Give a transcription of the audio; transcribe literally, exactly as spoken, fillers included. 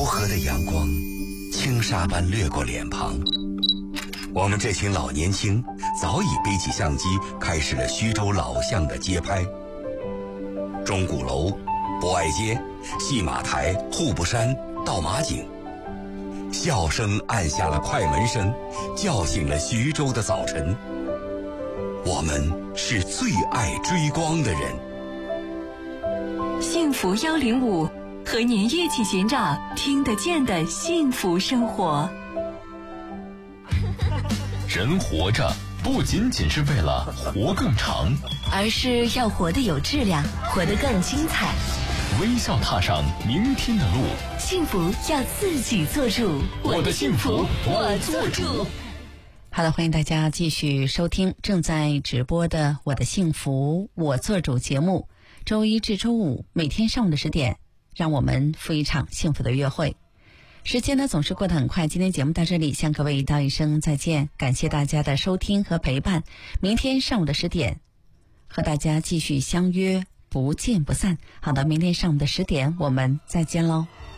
和的阳光，轻纱般掠过脸庞。我们这群老年轻早已背起相机，开始了徐州老巷的街拍。钟鼓楼、博爱街、戏马台、户部山、倒马井，笑声按下了快门声，叫醒了徐州的早晨。我们是最爱追光的人。 幸福幺零五，和您一起寻找听得见的幸福生活。 人活着不仅仅是为了活更长， 而是要活得有质量，活得更精彩。 微笑踏上明天的路， 幸福要自己做主。 我的幸福我做主。 好的，欢迎大家继续收听正在直播的我的幸福我做主节目，周一至周五每天上午的十点，让我们赴一场幸福的约会。时间呢总是过得很快，今天节目到这里向各位道一声再见，感谢大家的收听和陪伴，明天上午的十点和大家继续相约，不见不散。好的，明天上午的十点我们再见喽。